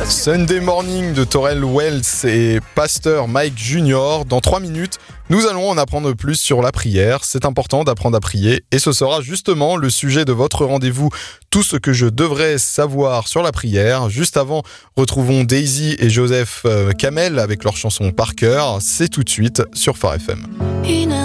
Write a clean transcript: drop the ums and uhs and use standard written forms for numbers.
Sunday Morning de Torrell Wells et pasteur Mike Jr. Dans 3 minutes, nous allons en apprendre plus sur la prière. C'est important d'apprendre à prier et ce sera justement le sujet de votre rendez-vous. Tout ce que je devrais savoir sur la prière. Juste avant, retrouvons Daisy et Joseph Kamel avec leur chanson Par cœur. C'est tout de suite sur Phare FM.